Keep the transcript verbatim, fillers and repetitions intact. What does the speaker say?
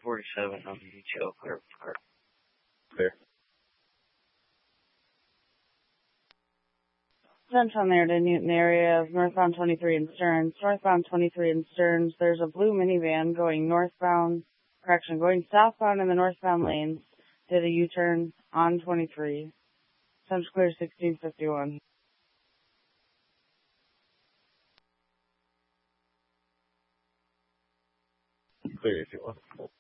forty-seven on the U T L clear. Clear. Attention there to Newton area of northbound twenty-three in Stearns. Northbound twenty-three in Stearns, there's a blue minivan going northbound, correction, going southbound in the northbound lanes. Did a U-turn on twenty-three. Times clear sixteen fifty-one. Clear if you want.